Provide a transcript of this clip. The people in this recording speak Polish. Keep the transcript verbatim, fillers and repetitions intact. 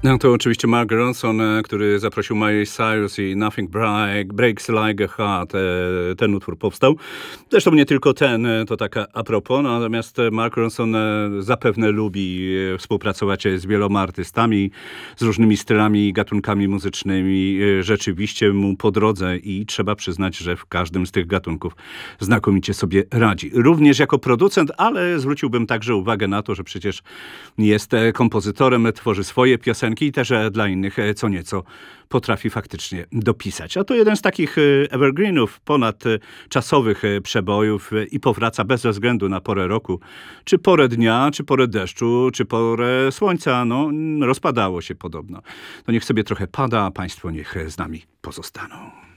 No to oczywiście Mark Ronson, e, który zaprosił Miley Cyrus i Nothing Break, Breaks Like a Heart. E, ten utwór powstał. Zresztą nie tylko ten, e, to taka a propos, natomiast e, Mark Ronson e, zapewne lubi e, współpracować e, z wieloma artystami, z różnymi stylami i gatunkami muzycznymi. E, rzeczywiście mu po drodze i trzeba przyznać, że w każdym z tych gatunków znakomicie sobie radzi. Również jako producent, ale zwróciłbym także uwagę na to, że przecież jest e, kompozytorem, tworzy swoje piosenki i też e, dla innych e, co nieco potrafi faktycznie dopisać. A to jeden z takich e, evergreenów, ponad e, czasowych e, przebojów e, i powraca bez względu na porę roku, czy porę dnia, czy porę deszczu, czy porę słońca. No, rozpadało się podobno. To niech sobie trochę pada, a państwo niech e, z nami pozostaną.